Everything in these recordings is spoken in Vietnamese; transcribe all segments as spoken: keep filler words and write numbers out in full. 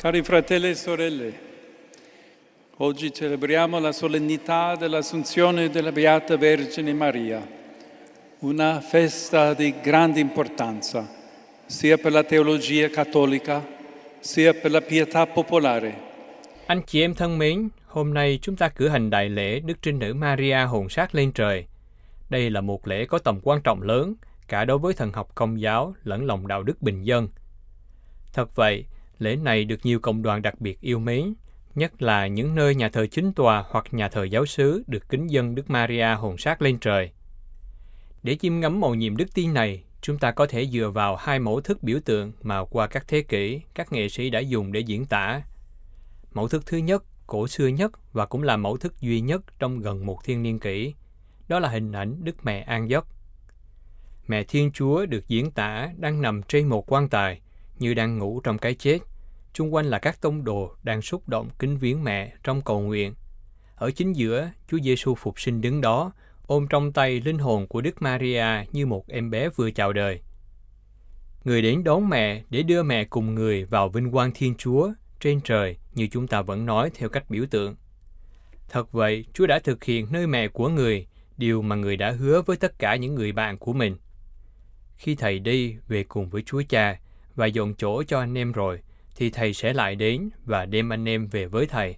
Cari fratelli e sorelle, oggi celebriamo la solennità dell'Assunzione della Beata Vergine Maria, una festa di grande importanza, sia per la teologia cattolica, sia per la pietà popolare. Anh chị em thân mến, hôm nay chúng ta cử hành đại lễ Đức Trinh Nữ Maria hồn xác lên trời. Đây là một lễ có tầm quan trọng lớn, cả đối với thần học Công giáo lẫn lòng đạo đức bình dân. Thật vậy, lễ này được nhiều cộng đoàn đặc biệt yêu mến, nhất là những nơi nhà thờ chính tòa hoặc nhà thờ giáo xứ được kính dâng Đức Maria hồn xác lên trời. Để chiêm ngắm mầu nhiệm đức tin này, chúng ta có thể dựa vào hai mẫu thức biểu tượng mà qua các thế kỷ, các nghệ sĩ đã dùng để diễn tả. Mẫu thức thứ nhất, cổ xưa nhất và cũng là mẫu thức duy nhất trong gần một thiên niên kỷ, đó là hình ảnh Đức Mẹ An Giấc. Mẹ Thiên Chúa được diễn tả đang nằm trên một quan tài, như đang ngủ trong cái chết. Chung quanh là các tông đồ đang xúc động kính viếng mẹ trong cầu nguyện. Ở chính giữa, Chúa Giêsu phục sinh đứng đó, ôm trong tay linh hồn của Đức Maria như một em bé vừa chào đời. Người đến đón mẹ để đưa mẹ cùng người vào vinh quang Thiên Chúa trên trời, như chúng ta vẫn nói theo cách biểu tượng. Thật vậy, Chúa đã thực hiện nơi mẹ của người, điều mà người đã hứa với tất cả những người bạn của mình. Khi Thầy đi về cùng với Chúa Cha và dọn chỗ cho anh em rồi, thì Thầy sẽ lại đến và đem anh em về với Thầy.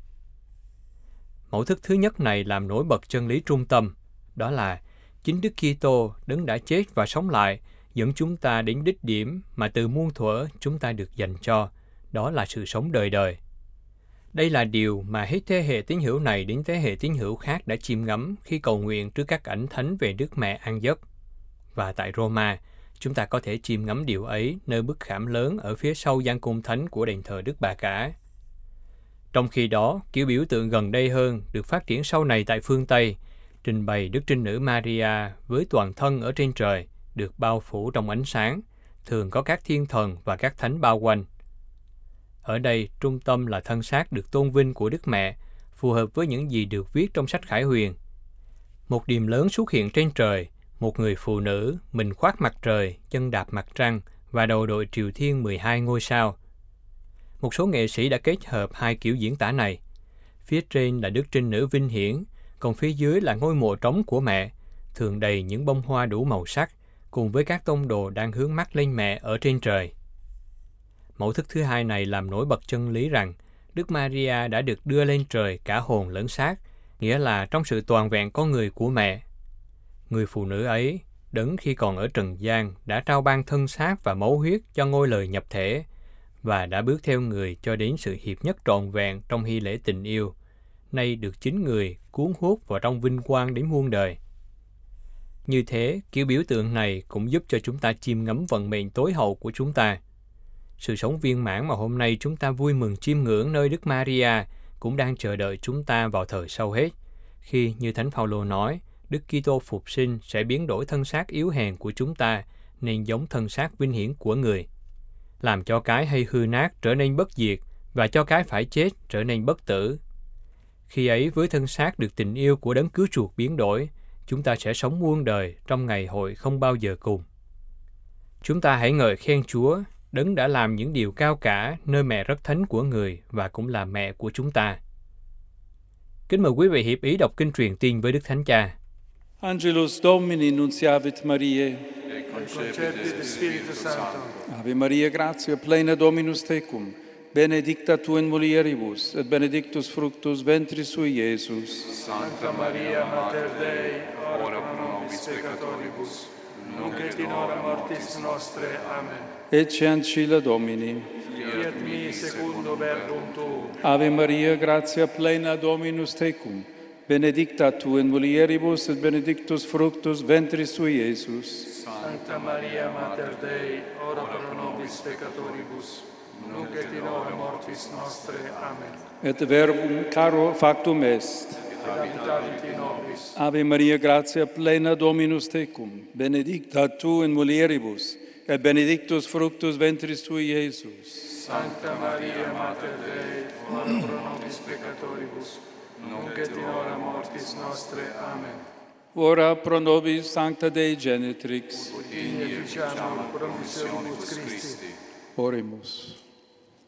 Mẫu thức thứ nhất này làm nổi bật chân lý trung tâm, đó là chính Đức Kitô Đấng đã chết và sống lại, dẫn chúng ta đến đích điểm mà từ muôn thuở chúng ta được dành cho, đó là sự sống đời đời. Đây là điều mà hết thế hệ tín hữu này đến thế hệ tín hữu khác đã chiêm ngắm khi cầu nguyện trước các ảnh thánh về Đức Mẹ An Giấc. Và tại Roma, chúng ta có thể chiêm ngắm điều ấy nơi bức khảm lớn ở phía sau gian cung thánh của đền thờ Đức Bà Cả. Trong khi đó, kiểu biểu tượng gần đây hơn được phát triển sau này tại phương Tây, trình bày Đức Trinh Nữ Maria với toàn thân ở trên trời, được bao phủ trong ánh sáng, thường có các thiên thần và các thánh bao quanh. Ở đây, trung tâm là thân xác được tôn vinh của Đức Mẹ, phù hợp với những gì được viết trong sách Khải Huyền. Một điềm lớn xuất hiện trên trời, một người phụ nữ, mình khoác mặt trời, chân đạp mặt trăng và đầu đội triều thiên mười hai ngôi sao. Một số nghệ sĩ đã kết hợp hai kiểu diễn tả này. Phía trên là Đức Trinh Nữ vinh hiển, còn phía dưới là ngôi mộ trống của mẹ, thường đầy những bông hoa đủ màu sắc, cùng với các tông đồ đang hướng mắt lên mẹ ở trên trời. Mẫu thức thứ hai này làm nổi bật chân lý rằng Đức Maria đã được đưa lên trời cả hồn lẫn xác, nghĩa là trong sự toàn vẹn con người của mẹ. Người phụ nữ ấy, Đấng khi còn ở trần gian đã trao ban thân xác và máu huyết cho ngôi lời nhập thể, và đã bước theo người cho đến sự hiệp nhất trọn vẹn trong hy lễ tình yêu, nay được chính người cuốn hút vào trong vinh quang đến muôn đời. Như thế, kiểu biểu tượng này cũng giúp cho chúng ta chiêm ngắm vận mệnh tối hậu của chúng ta. Sự sống viên mãn mà hôm nay chúng ta vui mừng chiêm ngưỡng nơi Đức Maria cũng đang chờ đợi chúng ta vào thời sau hết, khi, như Thánh Phaolô nói, Đức Kitô phục sinh sẽ biến đổi thân xác yếu hèn của chúng ta nên giống thân xác vinh hiển của người, làm cho cái hay hư nát trở nên bất diệt và cho cái phải chết trở nên bất tử. Khi ấy, với thân xác được tình yêu của Đấng Cứu Chuộc biến đổi, chúng ta sẽ sống muôn đời trong ngày hội không bao giờ cùng. Chúng ta hãy ngợi khen Chúa, Đấng đã làm những điều cao cả nơi mẹ rất thánh của người và cũng là mẹ của chúng ta. Kính mời quý vị hiệp ý đọc kinh truyền tin với Đức Thánh Cha. Angelus Domini nunciavit Mariae, et concepit Spiritus Sancto. Ave Maria, gratia plena Dominus tecum, benedicta tu in mulieribus, et benedictus fructus ventris sui, Iesus. Sancta Maria, Mater Dei, ora pro nobis peccatoribus, nunc et in hora mortis nostre. Amen. Ecce ancilla Domini. Fiat mi secundo verbum tuum. Ave Maria, gratia plena Dominus tecum, benedicta tu in mulieribus, et benedictus fructus ventris sui, Iesus. Sancta Maria, Mater Dei, ora pro nobis peccatoribus, nunc et in hora mortis nostre. Amen. Et verbum caro factum est. Et habitavit in nobis. Ave Maria, gratia plena Dominus tecum, benedicta tu in mulieribus, et benedictus fructus ventris tui, Iesus. Sancta Maria, Mater Dei, ora pro nobis peccatoribus, nunc et in hora mortis nostre. Amen. Ora pro nobis Sancta Dei Genitrix. Ut in efficiamur promissionibus Christi. Oremus.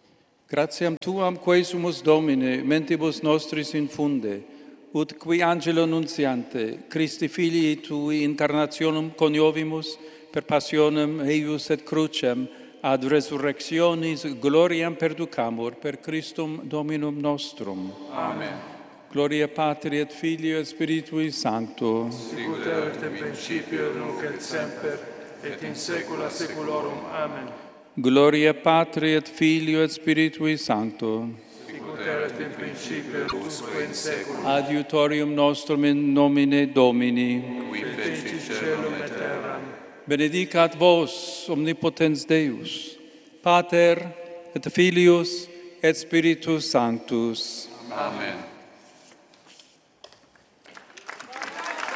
Gratiam tuam quesumus Domine, mentibus nostris infunde, ut qui angelo nuntiante, Christi filii tui incarnationem coniovimus, per passionem eius et crucem, ad resurrectionis gloriam perducamur, per Christum Dominum nostrum. Amen. Gloria Patri et Filio et Spiritui Sancto. Sicut erat in principio, nunc et semper, et in saecula saeculorum. Amen. Gloria Patri et Filio et Spiritui Sancto. Sicut erat in principio, usque in saeculum. Adiutorium nostrum in nomine Domini. Qui feci caelum et terram. Benedicat vos, omnipotens Deus, Pater et Filius et Spiritus Sanctus. Amen.